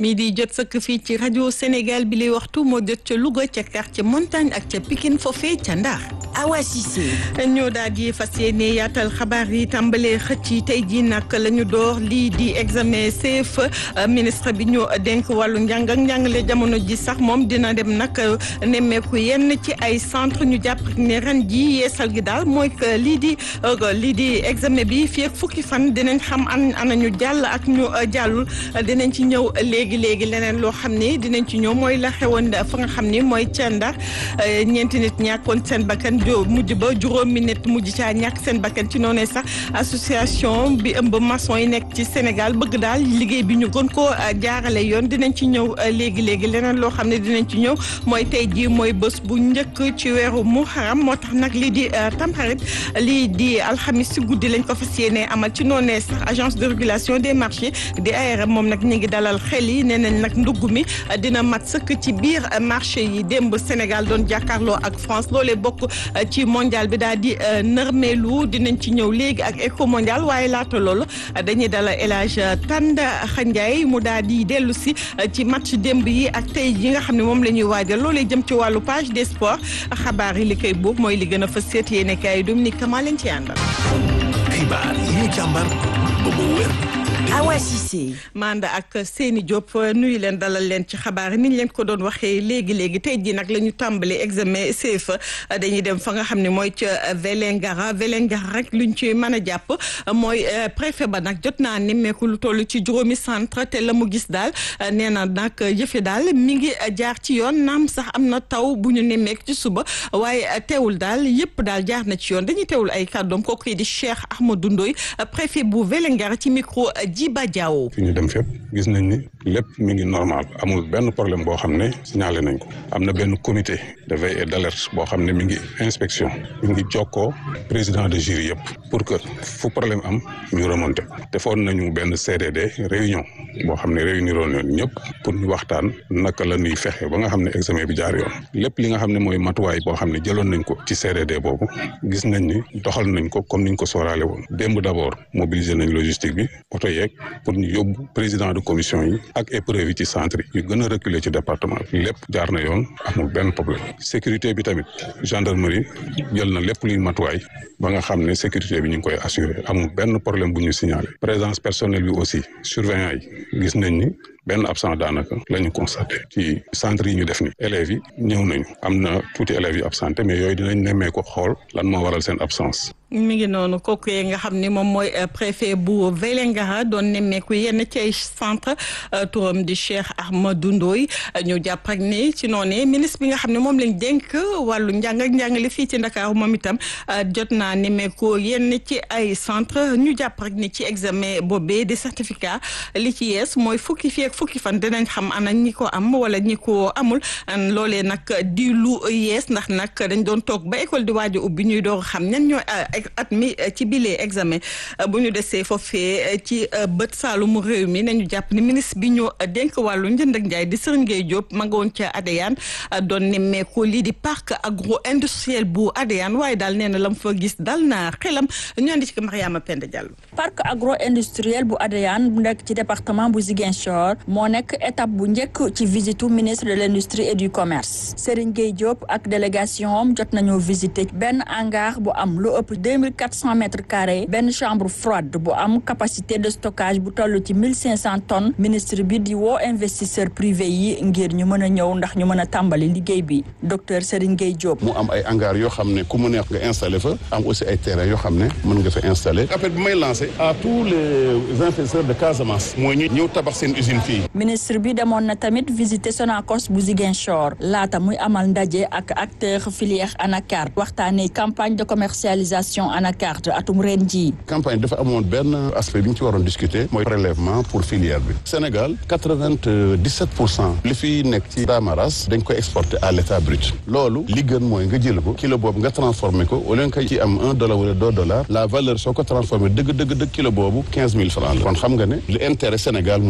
mi di jot sëkk fii ci rajo Sénégal bi lay waxtu moo jot ca Louga ca quartier Montagne ak ca Pikine foofee ca Ndar. Awa Cissé. ñoo daal di fas yéene yaatal xabaar yi tàmbalee xëcc yi tey jii nag la ñu door lii di examen CFEE ministre bi ñu dénk wàllu njàng ak njàngale jamono ji sax moom dina dem nag nemmeeku yenn ci ay centre ñu jàpp ne ren ji yeesal gi daal mooy que lii di examen bi fii ak fukki fan dinañ xam ana ñu jàll ak ñu jàllul dinañ ci ñëw léegi leneen loo xam ne dinañ ci ñëw mooy la xewoon fa nga xam ni mooy ca Ndar ñeenti nit ñàkkoon seen bakkan mujj ba juróomi nit mujj caa ñàkk seen bakkan ci noonu sax association bi ëmb maçon yi nekk ci Sénégal bëgg daal liggéey bi ñu gën koo jaarale yoon dinañ ci ñëw léegi leneen loo xam ne dinañ ci ñëw mooy tey jii mooy bés bu njëkk ci weeru Muharram moo tax nag lii di Tamxarit lii di alxamis si guddi lañ ko fas yéene amal ci noonu sax agence de régulation des marchés di ARM moom nag ñu ngi dalal xel yi nee nañ nag ndugg mi dina mat sëkk ci biir marché yi démb Sénégal doon jàkkaarloo ak France loolee bokk ci mondial bi daal di nërmeelu dinañ ci ñëw léegi ak éco mondial waaye laata loolu dañuy dalal El Hadj Tanda Xandiaye mu daal di dellu si ci match démb yi ak tey yi nga xam ne moom la ñuy waajal loolee jëm ci wàllu page des sports xabaar yi li koy boobu mooy li gën a fës seet yéene kaay Dominique Kama leen ci àndal. xibaar yi ñu càmbar ba mu wér. Awa Cissé. Manda ak Seyni Diop nuyu leen dalal leen ci xabaar ni ñu leen ko doon waxee léegi tey jii nag la ñu tàmbali examen CFEE dañuy dem fa nga xam ne mooy ca Vélingara rek luñ ci mën a jàpp mooy préfet ba nag jot naa nemmeeku lu toll ci juróomi centre te la mu gis daal nee na nag yëfe daal mi ngi jaar ci yoon naam sax am na taw bu ñu nemmeeku ci suba waaye teewul daal yëpp daal jaar na ci yoon dañuy teewul ay kàddoom kooku di Cheikh Ahmadou Ndoye préfet bu Vélingara ci micro Djiba Diawo. fi ñu dem fépp gis nañ ni lépp mi ngi normal amul benn problème boo xam ne signalé nañ ko am na benn comité de veille et d'alerte boo xam ne mi ngi inspection mi ngi jokkoo président de jury yëpp pour que fu problème am ñu remonté defoon nañu benn CDD réunion boo xam ne réuniroon nañ ñëpp pour ñu waxtaan naka la ñuy fexe ba nga xam ne examen bi jaar yoon lépp li nga xam ne mooy matuwaay boo xam ne jëloon nañ ko ci CDD boobu gis nañ ni doxal nañ ko comme niñ ko sooraale woon démb d'abord mobiliser nañ logistique bi oto yeeg pour ñu yóbbu président de commission yi ak épreuve yi ci centre yi ñu gën a reculer ci département bi lépp jaar na yoon amul benn problème sécurité bi tamit gendarmerie jël na lépp luy matuwaay ba nga xam ne sécurité bi ñu ngi koy assurer amul benn problème bu ñu signalé présence personnelle bi aussi surveillant yi gis nañ ni benn absent daanaka la ñu constaté ci centre yi ñu def ni élèves yi ñëw nañu am na tuuti élèves yi absenté mais yooyu dinañ nemmee ko xool lan moo waral seen absence. mi ngi noonu kooku nga xam ni moom mooy préfet bu Vélingara doon nemmeeku yenn ci ay centre turam di Cheikh Ahmadou Ndoye ñu jàpp rek ni ci noonu ministre bi nga xam ne moom lañ dénk wàllu njàng ak njàngale fii ci Ndakaaru moom itam jot naa nemmeeku yenn ci ay centre ñu jàpp rek ni ci examen boobee di certificat li ci yees mooy fukki fan dinañ xam ana ñi ko am wala ñi ko amul loolee nag di lu yees ndax nag dañ doon toog ba école di waaj a ubbi ñuy door xam ñan ñooy at mi ci bilee examen bu ñu desee foofee ci bët saalumu réew mi nañu jàpp ni ministre bi ñu dénk wàllu njënd ak njaay di Serigne Gueye Diop ma nga woon ca Adéane doon nemmeeku lii di parc agro industriel bu Adéane waaye daal nee na la mu fa gis dal na xelam ñu andi ci Mariama Penda Diallo. parc agro industriel bu Adéane bu nekk ci département bu Ziguinchor moo nekk étape bu njëkk ci visitu ministre de l'industrie et du commerce Serigne Gueye Diop ak délégation am jot nañoo visiter benn hangar bu am lu ëpp 2400 mètres carrés benn chambre froide bu am capacité de stockage bu toll ci 1500 tonnes ministre bi di woo investisseur privé yi ngir ñu mën a ñëw ndax ñu mën a tàmbali liggéey bi docteur Serigne Gueye Diop. mu am ay hangar yoo xam ne ku mu neex nga installé fa am aussi ay terrain yoo xam ne mën nga fa installé appel bi may lancé à tous les investisseurs de Casamance mooy ñu ñëw tabax seen usine fii. ministre bi demoon na tamit visiter Sonacos bu Ziguinchor laata muy amal ndaje ak acteur filière Anacard waxtaanee campagne de commercialisation Anacard atum ren ji. campagne dafa amoon benn aspect bi ñu ci waroon discuter mooy prélèvement pour filière bi Sénégal 97% li fi nekk ci Damaras dañ koy exporter à l'état brut loolu li gën mooy nga jël ko kilo boobu nga transformé ko au lieu nga ci am $1 wala $2 la valeur soo ko transformé dëgg kilo boobu 15 000 francs la kon xam nga ne li intérêt Sénégal